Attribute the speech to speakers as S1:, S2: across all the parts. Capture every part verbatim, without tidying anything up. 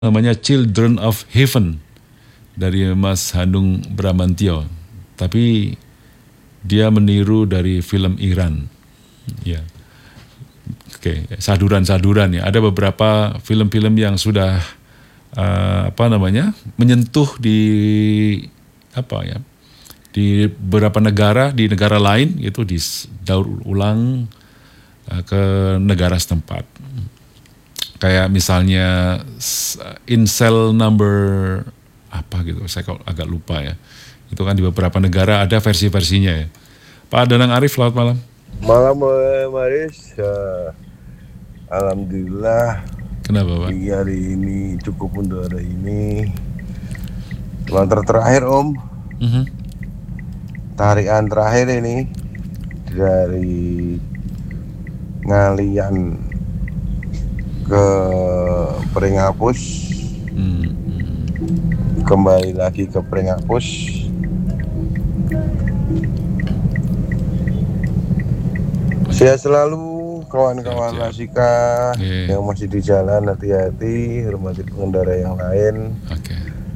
S1: namanya Children of Heaven dari Mas Hanung Bramantyo, tapi dia meniru dari film Iran. Ya, oke, saduran-saduran ya. Ada beberapa film-film yang sudah uh, apa namanya menyentuh di apa ya di beberapa negara, di negara lain itu didaur ulang uh, ke negara setempat. Kayak misalnya Incel number apa gitu, saya kok agak lupa ya. Itu kan di beberapa negara ada versi-versinya ya. Pak Danang Arif, selamat malam.
S2: Malam Maris, uh, alhamdulillah.
S1: Kenapa Pak?
S2: Di hari ini cukup untuk hari ini. Lontar terakhir Om,
S1: Mm-hmm.
S2: tarian terakhir ini dari Ngalian ke Pringapus,
S1: Hmm.
S2: kembali lagi ke Pringapus. Sehat selalu kawan-kawan Rasika
S1: Yeah.
S2: yang masih di jalan, hati-hati, hormati pengendara yang lain.
S1: Oke.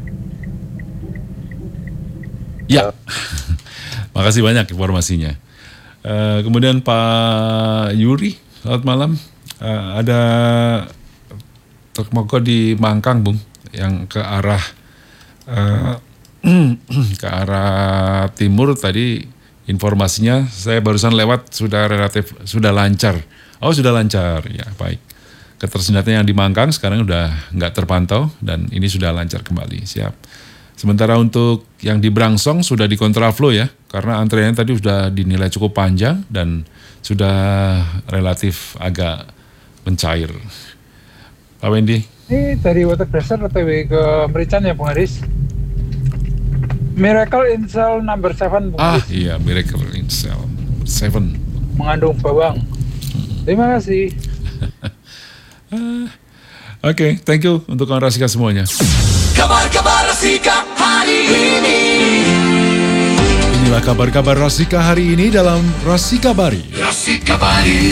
S1: Ya, makasih banyak informasinya. Uh, kemudian Pak Yuri, selamat malam. Uh, ada truk mogok di Mangkang, Bung, yang ke arah uh, ke arah timur tadi informasinya saya barusan lewat sudah relatif sudah lancar. Oh sudah lancar, ya baik. Ketersendatan yang di Mangkang sekarang udah nggak terpantau dan ini sudah lancar kembali. Siap. Sementara untuk yang di Brangsong sudah di kontraflow ya, karena antreannya tadi sudah dinilai cukup panjang dan sudah relatif agak mencair. Pak Wendy.
S3: Ini dari Watercrasher O T W ke Merican ya Bung Haris. Miracle in Cell number seven Bung
S1: Ah
S3: Haris.
S1: iya, Miracle in Cell seven.
S3: Mengandung bawang. Terima kasih.
S1: uh, Oke, okay, thank you untuk kawan Rasika semuanya.
S4: Kabar-kabar Rasika hari ini.
S1: Inilah kabar-kabar Rasika hari ini dalam Rasikabari.
S4: Rasikabari.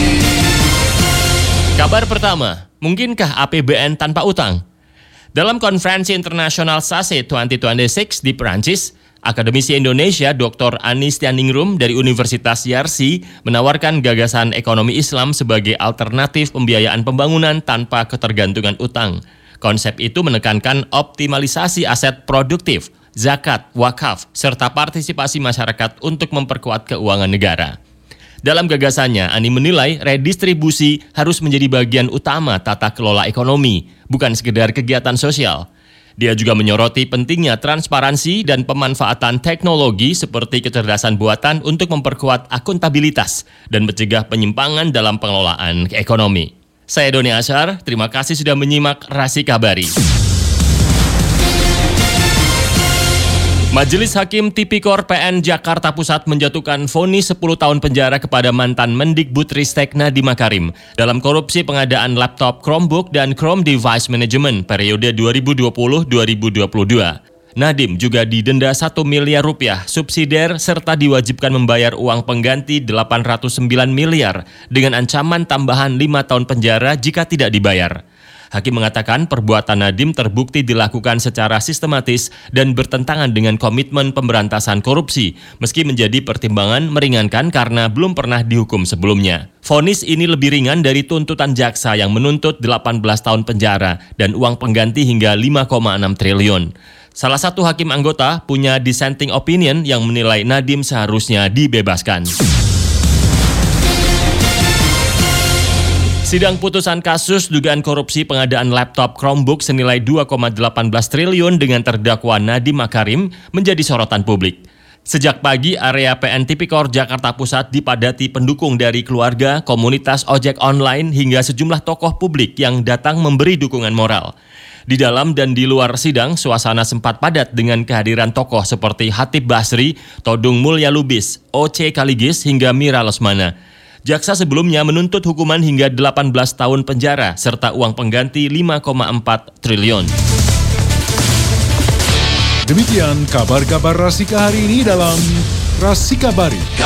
S5: Kabar pertama, mungkinkah A P B N tanpa utang? Dalam konferensi internasional S A S E dua ribu dua puluh enam di Perancis, akademisi Indonesia Doktor Anis Tianingrum dari Universitas Yarsi menawarkan gagasan ekonomi Islam sebagai alternatif pembiayaan pembangunan tanpa ketergantungan utang. Konsep itu menekankan optimalisasi aset produktif, zakat, wakaf, serta partisipasi masyarakat untuk memperkuat keuangan negara. Dalam gagasannya, Ani menilai redistribusi harus menjadi bagian utama tata kelola ekonomi, bukan sekedar kegiatan sosial. Dia juga menyoroti pentingnya transparansi dan pemanfaatan teknologi seperti kecerdasan buatan untuk memperkuat akuntabilitas dan mencegah penyimpangan dalam pengelolaan ekonomi. Saya Doni Asyar, terima kasih sudah menyimak Rasikabari. Majelis Hakim Tipikor P N Jakarta Pusat menjatuhkan vonis sepuluh tahun penjara kepada mantan Mendikbudristek Nadiem Makarim dalam korupsi pengadaan laptop Chromebook dan Chrome Device Management periode dua ribu dua puluh sampai dua ribu dua puluh dua. Nadiem juga didenda satu miliar rupiah subsidiar serta diwajibkan membayar uang pengganti delapan ratus sembilan miliar dengan ancaman tambahan lima tahun penjara jika tidak dibayar. Hakim mengatakan perbuatan Nadiem terbukti dilakukan secara sistematis dan bertentangan dengan komitmen pemberantasan korupsi, meski menjadi pertimbangan meringankan karena belum pernah dihukum sebelumnya. Vonis ini lebih ringan dari tuntutan jaksa yang menuntut delapan belas tahun penjara dan uang pengganti hingga lima koma enam triliun. Salah satu hakim anggota punya dissenting opinion yang menilai Nadiem seharusnya dibebaskan. Sidang putusan kasus dugaan korupsi pengadaan laptop Chromebook senilai dua koma satu delapan triliun dengan terdakwa Nadiem Makarim menjadi sorotan publik. Sejak pagi, area P N Tipikor Jakarta Pusat dipadati pendukung dari keluarga, komunitas ojek online hingga sejumlah tokoh publik yang datang memberi dukungan moral. Di dalam dan di luar sidang, suasana sempat padat dengan kehadiran tokoh seperti Hatib Basri, Todung Mulya Lubis, O C Kaligis hingga Mira Lesmana. Jaksa sebelumnya menuntut hukuman hingga delapan belas tahun penjara serta uang pengganti lima koma empat triliun.
S1: Demikian kabar-kabar Rasika hari ini dalam Rasikabari.